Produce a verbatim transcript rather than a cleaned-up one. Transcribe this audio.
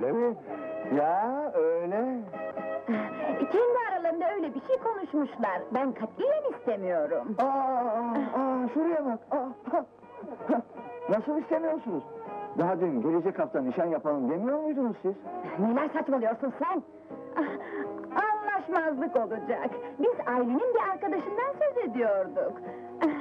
Öyle mi? Ya öyle. Kendi aralarında öyle bir şey konuşmuşlar. Ben katiyen istemiyorum. Aa, aa, aa, şuraya bak. Aa, ha, ha. Nasıl istemiyorsunuz? Daha dün gelecek hafta nişan yapalım demiyor muydunuz siz? Neler saçmalıyorsun sen? Ah, anlaşmazlık olacak. Biz ailenin bir arkadaşından söz ediyorduk.